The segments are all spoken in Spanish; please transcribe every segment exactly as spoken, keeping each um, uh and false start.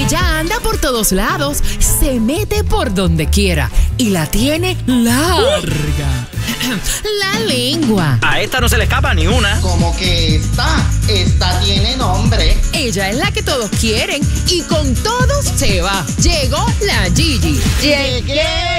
Ella anda por todos lados, se mete por donde quiera y la tiene larga. La lengua. A esta no se le escapa ni una. Como que esta, esta tiene nombre. Ella es la que todos quieren y con todos se va. Llegó la Gigi. ¡Llegué!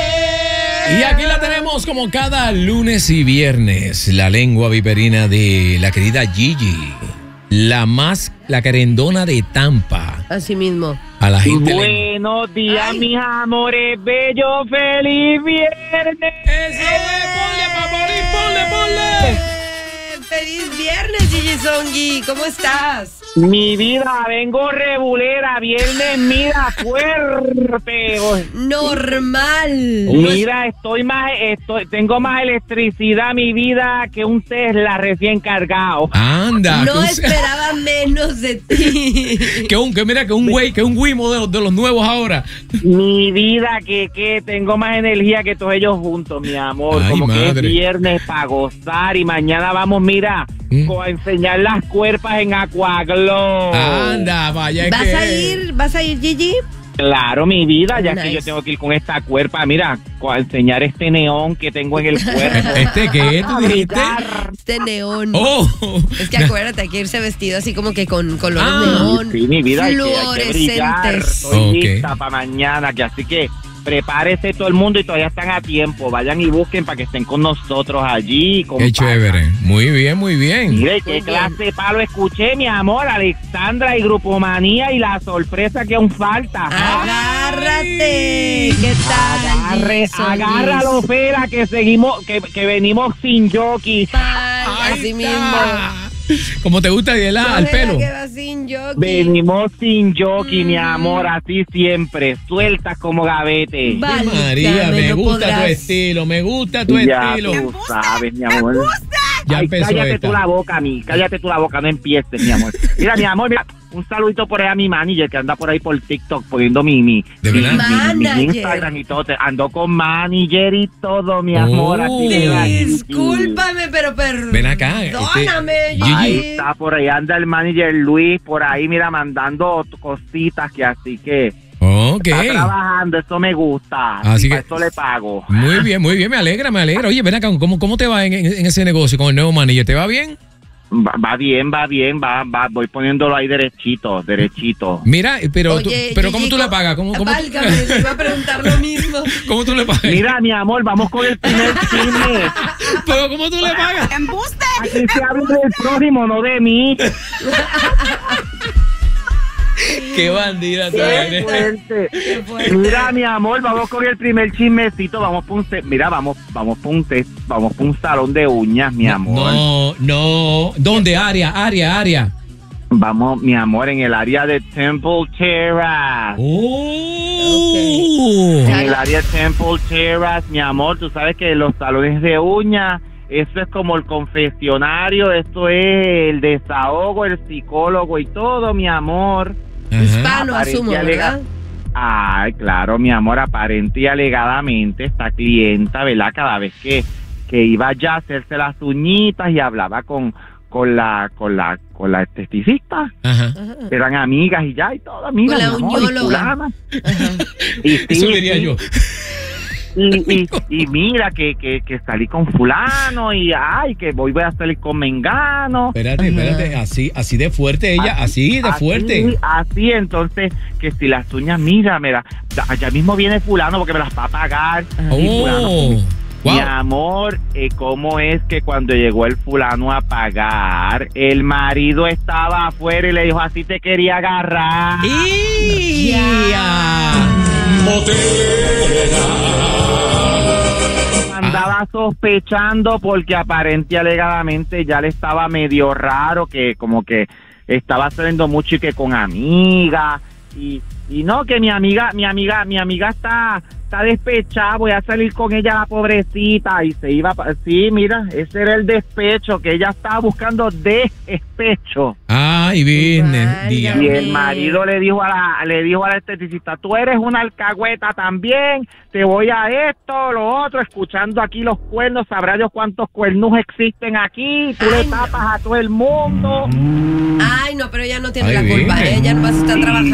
Y aquí la tenemos como cada lunes y viernes, la lengua viperina de la querida Gigi, la más, la querendona de Tampa. Así mismo. A la gente Buenos le... días, Ay. mis amores bellos, feliz viernes. ¡Eso es! ¡Ponle, paparí, ponle, ponle! Eh, ¡Feliz viernes, Gigi Songi! ¿Cómo estás? Mi vida, vengo rebulera, viernes, mira, fuerte. Normal. Mira, estoy más, estoy, tengo más electricidad, mi vida, que un Tesla recién cargado. Anda. No que un- esperaba menos de ti. Que un, que mira, que un güey, que un Wimo de los, de los nuevos ahora. Mi vida, que, que tengo más energía que todos ellos juntos, mi amor. Ay, Como que es madre. viernes para gozar y mañana vamos, mira, ¿Mm? a enseñar las cuerpas en Aquaglow. Anda, vaya ¿Vas que... a ir? ¿Vas a ir, Gigi? Claro, mi vida, ya Nice. que yo tengo que ir con esta cuerpa, mira, a enseñar este neón que tengo en el cuerpo. ¿Este qué? ¿Tú dijiste? Este neón. Oh. Es que acuérdate, hay que irse vestido así como que con colores Ah. neón. Sí, mi vida, hay que, hay que brillar. Fluorescentes. Estoy Ok. lista para mañana, que así que prepárese todo el mundo y todavía están a tiempo. Vayan y busquen para que estén con nosotros allí. Qué compadre. chévere. Muy bien, muy bien. Mire, qué Muy clase bien. de palo escuché, mi amor, Alexandra y Grupo Manía y la sorpresa que aún falta. Agárrate. ¿Qué tal? Agarre, Gigi Songi? agárralo, Fera, que seguimos, que, que venimos sin jockey. Ay, Ahí así está. mismo. Como te gusta, Diela, al Cógela pelo. que va sin jockey. Venimos sin jockey, mi Mm. amor, así siempre, sueltas como gavete. Va. Ay, María, Válgame, me no gusta tu podrás. estilo, me gusta tu Ya estilo. tú sabes, mi amor. Ya Ay, empezó cállate esta. tú la boca, mi, cállate tú la boca, no empieces, mi amor. Mira, mi amor, mira, un saludito por ahí a mi manager que anda por ahí por TikTok poniendo mi, mi, ¿De mi, verdad? mi- mi Manager. Instagram y todo. Te- Ando con manager y todo, mi amor. Oh. Así que va, Discúlpame, pero perdóname, Ven acá, este, Gigi. ahí está, por ahí anda el manager Luis, por ahí, mira, mandando cositas que así que Ok. está trabajando, eso me gusta. Así y que- para eso le pago. Muy bien, muy bien, me alegra, me alegra. Oye, ven acá, ¿cómo, cómo te va en, en- en ese negocio con el nuevo manager? ¿Te va bien? Va, va bien, va bien, va, va, voy poniéndolo ahí derechito, derechito. Mira, pero, tú, Oye, pero Gigi, ¿cómo tú le pagas? ¿Cómo, cómo, tú, Válgame, te iba a preguntar lo mismo. ¿Cómo tú le pagas? Mira, mi amor, vamos con el primer chisme. Pero ¿cómo tú le pagas? Aquí se habla del prójimo, no de mí. Qué bandida tú Qué eres. fuerte. Qué fuerte. Mira, mi amor, vamos con el primer chismecito. Vamos por un, se- mira, vamos, vamos por un test, vamos por un salón de uñas, mi amor. No, no. ¿Dónde? Área, área, área. Vamos, mi amor, en el área de Temple Terrace. Oh. En el área de Temple Terrace, mi amor, tú sabes que los salones de uñas, eso es como el confesionario, esto es el desahogo, el psicólogo y todo, mi amor. Ajá. Hispano, asumo, Aparente y ¿verdad? alega- Ay, claro, mi amor, aparente y alegadamente esta clienta, ¿verdad? Cada vez que, que iba ya a hacerse las uñitas y hablaba con, con la, con la, con la esteticista, Ajá. eran amigas y ya y todo, amigas. Con la mi amor, y uñóloga. fulana. Y sí, Eso diría sí. yo. Y, y, y mira que, que, que salí con fulano y ay, que voy, voy a salir con mengano. Espérate, espérate. Así, así de fuerte ella, así de Así, fuerte. Así, entonces, que si las uñas, mira, mira, ya mismo viene fulano porque me las va a pagar. Y fulano, Oh. mi Wow. amor, eh, ¿cómo es que cuando llegó el fulano a pagar, el marido estaba afuera y le dijo, así te quería agarrar? ¡Ya! Andaba sospechando porque aparente y alegadamente ya le estaba medio raro, que como que estaba saliendo mucho y que con amigas y, y no, que mi amiga, mi amiga, mi amiga está, está despechada, voy a salir con ella, la pobrecita, y se iba, pa- sí, mira, ese era el despecho, que ella estaba buscando despecho. Ay, business. Válgame. Día. Y el marido le dijo a la, le dijo a la esteticista, tú eres una alcahueta también, te voy a esto, lo otro, escuchando aquí los cuernos, sabrá Dios cuántos cuernos existen aquí, tú Ay, le tapas a todo el mundo. Ay, no, pero ella no tiene Ay, la culpa. bien. Ella no va a estar trabajando.